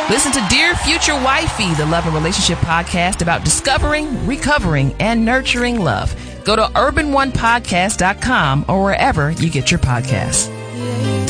Listen to Dear Future Wifey, the love and relationship podcast about discovering, recovering, and nurturing love. Go to urbanonepodcast.com or wherever you get your podcasts.